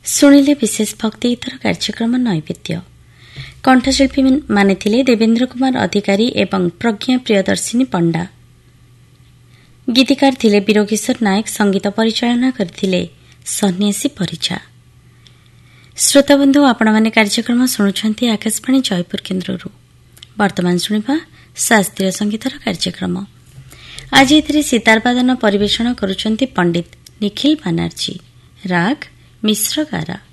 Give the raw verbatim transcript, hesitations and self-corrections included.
ଶୁଣିଲେ ବିଶେଷ ଭକ୍ତି ଗୀତର କାର୍ଯ୍ୟକ୍ରମ ନୈବେଦ୍ୟ। କଣ୍ଠଶିଳ୍ପୀ ମାନେ ଥିଲେ ଦେବେନ୍ଦ୍ର କୁମାର ଅଧିକାରୀ ଏବଂ ପ୍ରଜ୍ଞା ପ୍ରିୟଦର୍ଶିନୀ ପଣ୍ଡା। ଗୀତିକାର ଥିଲେ ବୀରକିଶୋର ନାୟକ। ସଙ୍ଗୀତ ପରିଚାଳନା କରିଥିଲେ ସନ୍ନ୍ୟାସୀ ପରିଛା। ଶ୍ରୋତାବନ୍ଧୁ, ଆପଣମାନେ କାର୍ଯ୍ୟକ୍ରମ ଶୁଣୁଛନ୍ତି ଆକାଶବାଣୀ ଜୟପୁର କେନ୍ଦ୍ରରୁ। ବର୍ତ୍ତମାନ ଶୁଣିବା ଶାସ୍ତ୍ରୀୟ ସଙ୍ଗୀତର କାର୍ଯ୍ୟକ୍ରମ। ଆଜି ଏଥିରେ ସିତାରବାଦନ ପରିବେଷଣ କରୁଛନ୍ତି ପଣ୍ଡିତ ନିଖିଲ ବାନାର୍ଜୀ। ରାଗ ମିଶ୍ର ଗାରା।